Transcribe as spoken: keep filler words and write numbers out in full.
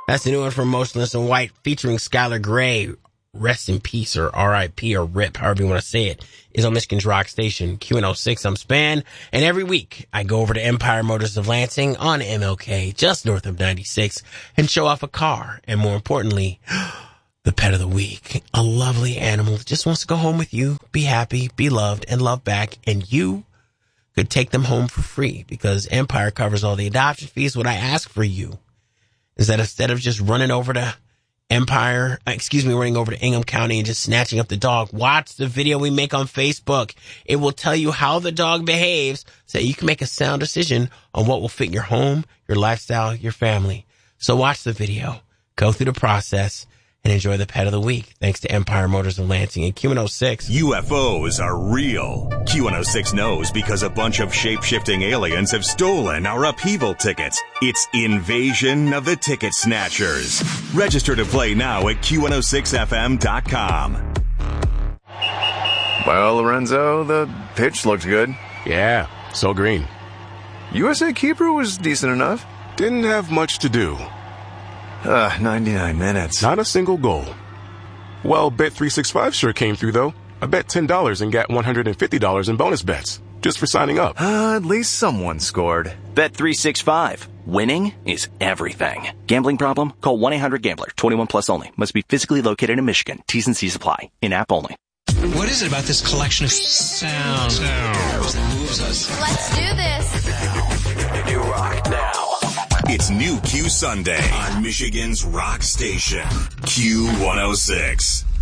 That's the new one from Motionless in White featuring Skylar Grey. Rest in peace, or R I P, or RIP, however you want to say it, is on Michigan's Rock Station, Q one oh six. I'm Span, and every week I go over to Empire Motors of Lansing on M L K, just north of ninety-six, and show off a car, and more importantly, the pet of the week. A lovely animal that just wants to go home with you, be happy, be loved, and love back, and you could take them home for free, because Empire covers all the adoption fees. What I ask for you is that instead of just running over to Empire, excuse me, running over to Ingham County and just snatching up the dog, watch the video we make on Facebook. It will tell you how the dog behaves so that you can make a sound decision on what will fit your home, your lifestyle, your family. So watch the video, go through the process, and enjoy the pet of the week. Thanks to Empire Motors of Lansing and Q one oh six. U F Os are real. Q one oh six knows because a bunch of shape-shifting aliens have stolen our upheaval tickets. It's Invasion of the Ticket Snatchers. Register to play now at Q one oh six F M dot com. Well, Lorenzo, the pitch looked good. Yeah, so green. U S A Keeper was decent enough. Didn't have much to do. Uh, ninety-nine minutes. Not a single goal. Well, Bet three sixty-five sure came through, though. I bet ten dollars and got one hundred fifty dollars in bonus bets, just for signing up. Uh, at least someone scored. Bet three sixty-five. Winning is everything. Gambling problem? Call one eight hundred gambler. twenty-one plus only. Must be physically located in Michigan. T's and C's apply. In-app only. What is it about this collection of sound, sounds that moves us? Let's do this. You rock now. It's New Q Sunday on Michigan's Rock Station, Q one oh six.